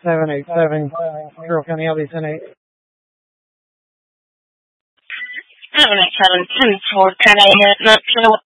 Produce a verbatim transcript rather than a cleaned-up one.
seven eight seven. Carroll County L D ten eight. seven eight seven, ten four, ten eight, not